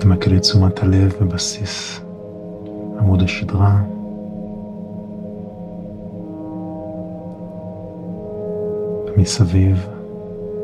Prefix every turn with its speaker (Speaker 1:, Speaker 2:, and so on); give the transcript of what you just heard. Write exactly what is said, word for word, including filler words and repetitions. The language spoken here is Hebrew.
Speaker 1: תמקד את תשומת הלב בבסיס עמוד השדרה. ומסביב